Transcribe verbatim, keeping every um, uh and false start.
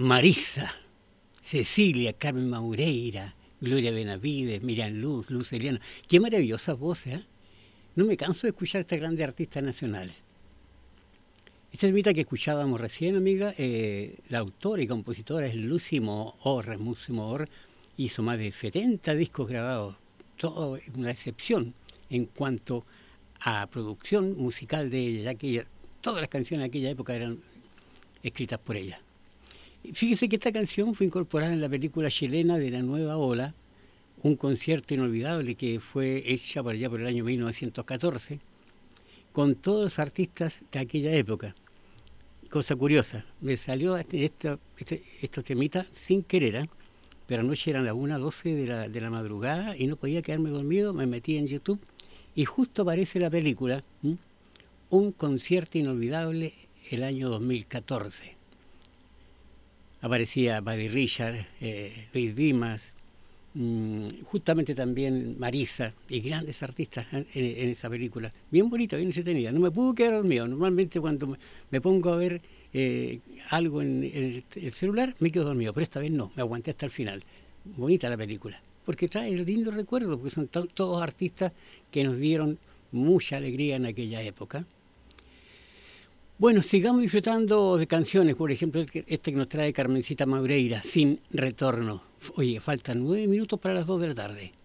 Marisa, Cecilia, Carmen Maureira, Gloria Benavides, Miriam Luz, Luz Eliana. Qué maravillosas voces, ¿eh? No me canso de escuchar a estas grandes artistas nacionales. Esta temita que escuchábamos recién, amiga, eh, la autora y compositora es Lucy Moore. Lucy Moore hizo más de setenta discos grabados, todo una excepción en cuanto a producción musical de ella, ya que ella, todas las canciones de aquella época eran escritas por ella. Fíjese que esta canción fue incorporada en la película chilena de La Nueva Ola, un concierto inolvidable que fue hecha por allá por el año mil novecientos catorce, con todos los artistas de aquella época. Cosa curiosa, me salió este, este, este, estos temitas sin querer, ¿eh? Pero anoche eran las una doce de la, de la madrugada y no podía quedarme dormido, me metí en YouTube y justo aparece la película, ¿m? Un concierto inolvidable el año dos mil catorce. Aparecía Buddy Richard, eh, Luis Dimas, mmm, justamente también Marisa y grandes artistas en, en esa película. Bien bonita, bien entretenida. No me pude quedar dormido. Normalmente cuando me, me pongo a ver eh, algo en, en el, el celular me quedo dormido, pero esta vez no, me aguanté hasta el final. Bonita la película, porque trae lindo recuerdo, porque son to- todos artistas que nos dieron mucha alegría en aquella época. Bueno, sigamos disfrutando de canciones, por ejemplo, este que nos trae Carmencita Maureira, Sin Retorno. Oye, faltan nueve minutos para las dos de la tarde.